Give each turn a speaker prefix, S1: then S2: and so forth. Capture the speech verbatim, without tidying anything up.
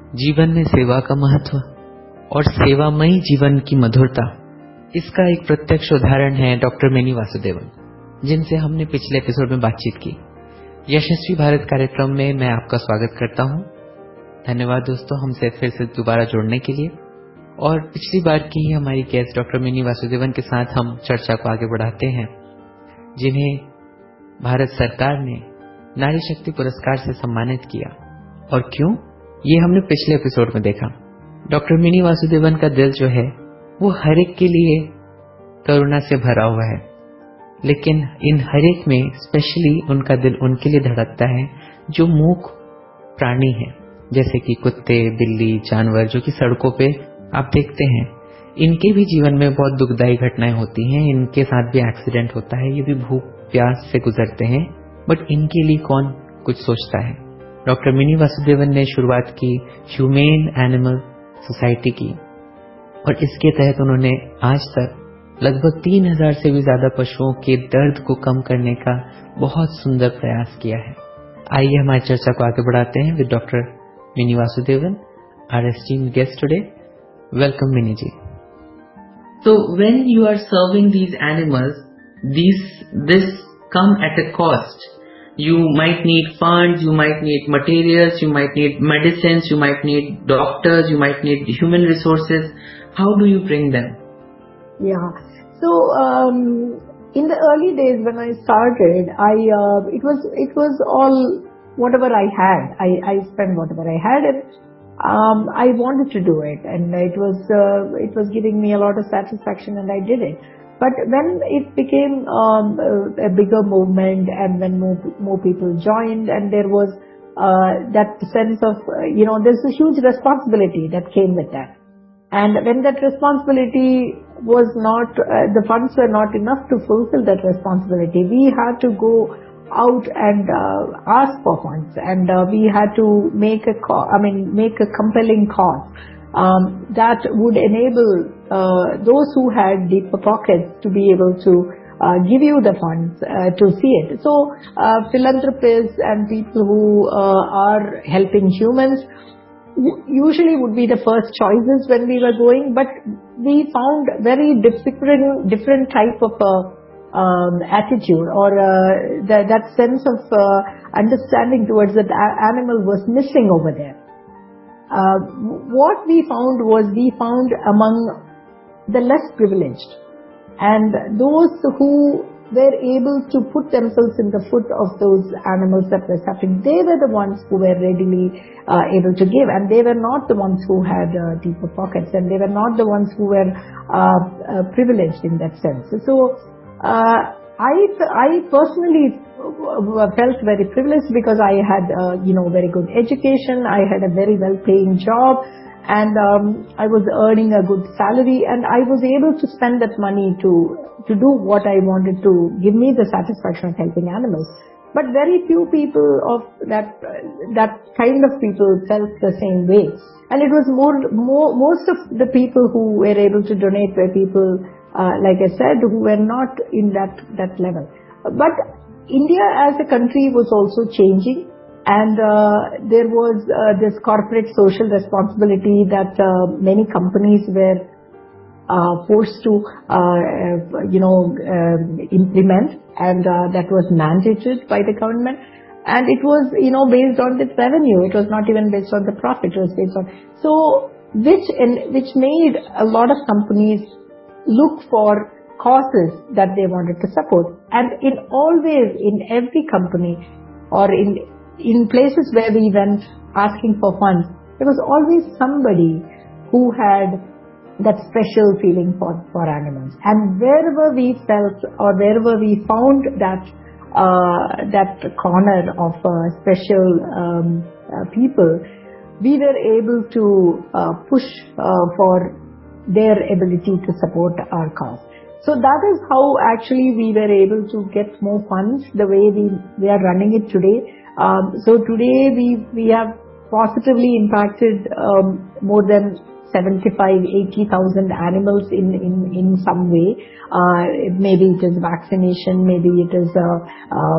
S1: जीवन में सेवा का महत्व और सेवामयी जीवन की मधुरता, इसका एक प्रत्यक्ष उदाहरण है डॉक्टर मिनी वासुदेवन, जिनसे हमने पिछले एपिसोड में बातचीत की। यशस्वी भारत कार्यक्रम में मैं आपका स्वागत करता हूं। धन्यवाद दोस्तों, हमसे फिर से दोबारा जुड़ने के लिए। और पिछली बार की ही हमारी गेस्ट डॉक्टर मिनी वासुदेवन के साथ हम चर्चा को आगे बढ़ाते हैं, जिन्हें भारत सरकार ने नारी शक्ति पुरस्कार से सम्मानित किया। और क्यों, ये हमने पिछले एपिसोड में देखा। डॉक्टर मिनी वासुदेवन का दिल जो है वो हर एक के लिए करुणा से भरा हुआ है, लेकिन इन हर एक में स्पेशली उनका दिल उनके लिए धड़कता है जो मूक प्राणी है, जैसे कि कुत्ते, बिल्ली, जानवर जो कि सड़कों पे आप देखते हैं। इनके भी जीवन में बहुत दुखदायी घटनाएं होती हैं, इनके साथ भी एक्सीडेंट होता है, ये भी भूख प्यास से गुजरते हैं, बट इनके लिए कौन कुछ सोचता है। डॉक्टर मिनी वासुदेवन ने शुरुआत की ह्यूमेन एनिमल सोसाइटी की, और इसके तहत उन्होंने आज तक लगभग तीन हजार से भी ज्यादा पशुओं के दर्द को कम करने का बहुत सुंदर प्रयास किया है। आइए हमारी चर्चा को आगे बढ़ाते हैं with doctor mini Vasudevan, our esteemed guest today. Welcome mini ji. So when you are serving these animals, these this come at a cost. You might need funds, you might need materials, you might need medicines, you might need doctors, you might need human resources. How do you bring them?
S2: Yeah. So um, in the early days when I started, I uh, it was it was all whatever I had. I I spent whatever I had, and um, I wanted to do it, and it was uh, it was giving me a lot of satisfaction, and I did it. But when it became um, a bigger movement, and when more, more people joined, and there was uh, that sense of, uh, you know, there's a huge responsibility that came with that. And when that responsibility was not, uh, the funds were not enough to fulfill that responsibility, we had to go out and uh, ask for funds, and uh, we had to make a, co- I mean, make a compelling cause um, that would enable uh, those who had deeper pockets to be able to uh, give you the funds uh, to see it. So uh, philanthropists and people who uh, are helping humans usually would be the first choices when we were going, but we found very different different type of uh, um, attitude or uh, that, that sense of uh, understanding towards that animal was missing over there. Uh, what we found was we found among the less privileged and those who were able to put themselves in the foot of those animals that were suffering, they were the ones who were readily uh, able to give, and they were not the ones who had uh, deeper pockets, and they were not the ones who were uh, uh, privileged in that sense. So uh, I, I personally felt very privileged because I had, uh, you know, very good education. I had a very well-paying job, and um, I was earning a good salary, and I was able to spend that money to to do what I wanted to give me the satisfaction of helping animals. But very few people of that that kind of people felt the same way, and it was more more most of the people who were able to donate were people, uh, like I said, who were not in that that level. But India as a country was also changing, and uh, there was uh, this corporate social responsibility that uh, many companies were uh, forced to, uh, you know, uh, implement, and uh, that was mandated by the government. And it was, you know, based on the revenue. It was not even based on the profit. It was based on, so which in, which made a lot of companies look for causes that they wanted to support. And in always, in every company or in in places where we went asking for funds, there was always somebody who had that special feeling for, for animals. And wherever we felt or wherever we found that uh, that corner of uh, special um, uh, people, we were able to uh, push uh, for their ability to support our cause. So that is how actually we were able to get more funds the way we, we are running it today. Um, so today we, we have positively impacted um, more than seventy-five, eighty thousand animals in, in, in some way. Uh, maybe it is vaccination, maybe it is uh, uh,